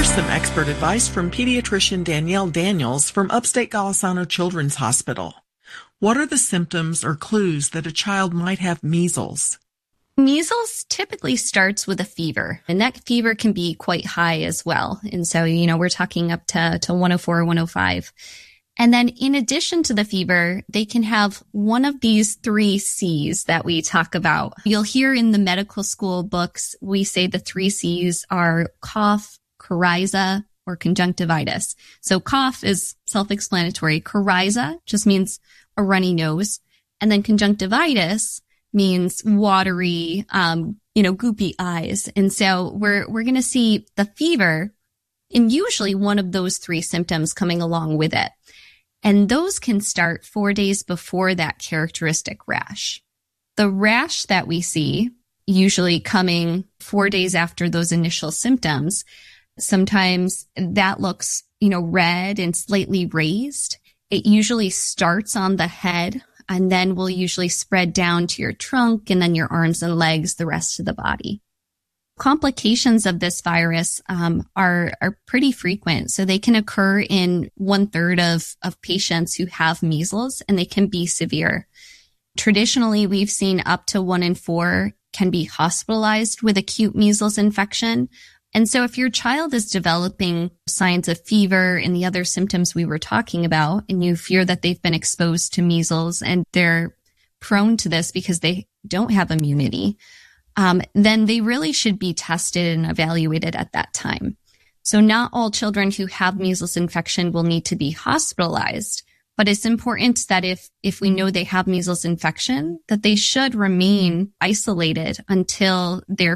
Here's some expert advice from pediatrician Danielle Daniels from Upstate Golisano Children's Hospital. What are the symptoms or clues that a child might have measles? Measles typically starts with a fever, and that fever can be quite high as well. And so, we're talking up to 104, 105. And then in addition to the fever, they can have one of these 3 C's that we talk about. You'll hear in the medical school books, we say the 3 C's are cough, coryza, or conjunctivitis. So cough is self-explanatory. Coryza just means a runny nose. And then conjunctivitis means watery, goopy eyes. And so we're going to see the fever and usually one of those 3 symptoms coming along with it. And those can start 4 days before that characteristic rash. The rash that we see, usually coming 4 days after those initial symptoms, sometimes that looks, red and slightly raised. It usually starts on the head and then will usually spread down to your trunk and then your arms and legs, the rest of the body. Complications of this virus are pretty frequent. So they can occur in 1/3 of patients who have measles, and they can be severe. Traditionally, we've seen up to 1 in 4 can be hospitalized with acute measles infection. And so if your child is developing signs of fever and the other symptoms we were talking about, and you fear that they've been exposed to measles and they're prone to this because they don't have immunity, then they really should be tested and evaluated at that time. So not all children who have measles infection will need to be hospitalized, but it's important that if we know they have measles infection, that they should remain isolated until they're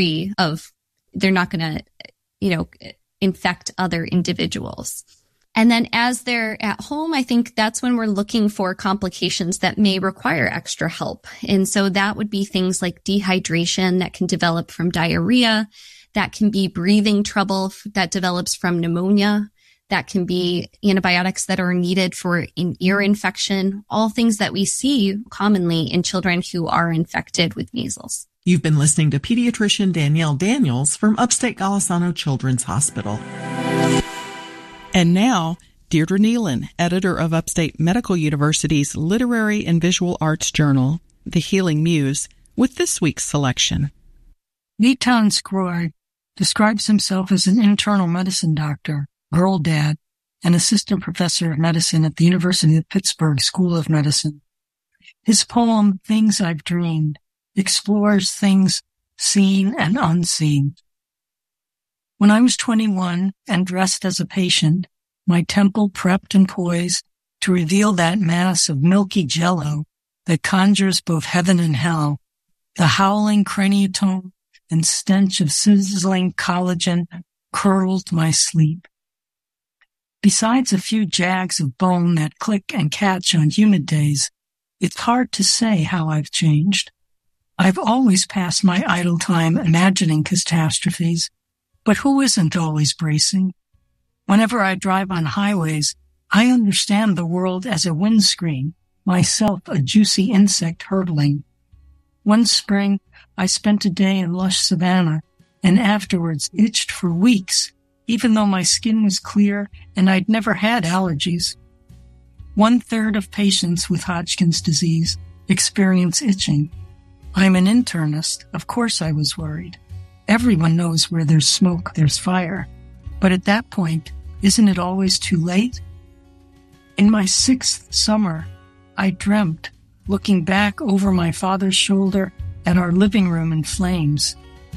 not going to, infect other individuals. And then as they're at home, I think that's when we're looking for complications that may require extra help. And so that would be things like dehydration that can develop from diarrhea, that can be breathing trouble that develops from pneumonia, that can be antibiotics that are needed for an ear infection, all things that we see commonly in children who are infected with measles. You've been listening to pediatrician Danielle Daniels from Upstate Golisano Children's Hospital. And now, Deirdre Nealon, editor of Upstate Medical University's Literary and Visual Arts Journal, The Healing Muse, with this week's selection. Vitan Skroy describes himself as an internal medicine doctor, girl dad, and assistant professor of medicine at the University of Pittsburgh School of Medicine. His poem, Things I've Dreamed, explores things seen and unseen. When I was 21 and dressed as a patient, my temple prepped and poised to reveal that mass of milky jello that conjures both heaven and hell, the howling craniotome and stench of sizzling collagen curled my sleep. Besides a few jags of bone that click and catch on humid days, it's hard to say how I've changed. I've always passed my idle time imagining catastrophes, but who isn't always bracing? Whenever I drive on highways, I understand the world as a windscreen, myself a juicy insect hurtling. One spring, I spent a day in lush savanna and afterwards itched for weeks, even though my skin was clear and I'd never had allergies. 1/3 of patients with Hodgkin's disease experience itching. I'm an internist. Of course I was worried. Everyone knows where there's smoke, there's fire. But at that point, isn't it always too late? In my 6th summer, I dreamt, looking back over my father's shoulder at our living room in flames.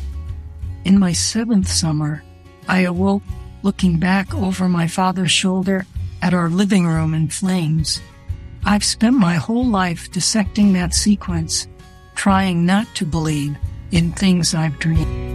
In my 7th summer, I awoke, looking back over my father's shoulder at our living room in flames. I've spent my whole life dissecting that sequence, trying not to believe in things I've dreamed.